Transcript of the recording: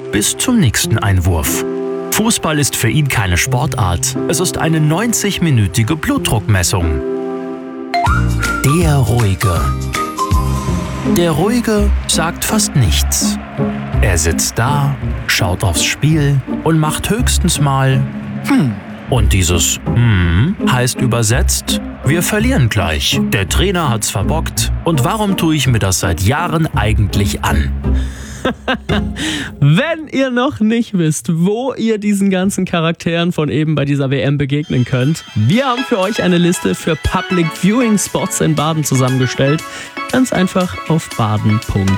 bis zum nächsten Einwurf. Fußball ist für ihn keine Sportart, es ist eine 90-minütige Blutdruckmessung. Der Ruhige. Der Ruhige sagt fast nichts. Er sitzt da, schaut aufs Spiel und macht höchstens mal Und dieses heißt übersetzt, wir verlieren gleich. Der Trainer hat's verbockt. Und warum tue ich mir das seit Jahren eigentlich an? Wenn ihr noch nicht wisst, wo ihr diesen ganzen Charakteren von eben bei dieser WM begegnen könnt, wir haben für euch eine Liste für Public Viewing Spots in Baden zusammengestellt. Ganz einfach auf baden.de.